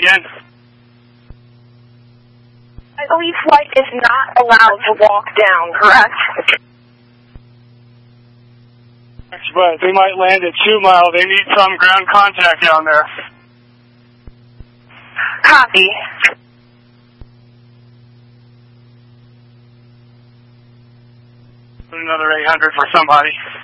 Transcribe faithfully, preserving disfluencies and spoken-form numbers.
again? I believe flight is not allowed to walk down, correct? But they might land at two mile. They need some ground contact down there. Copy. Another eight hundred for somebody.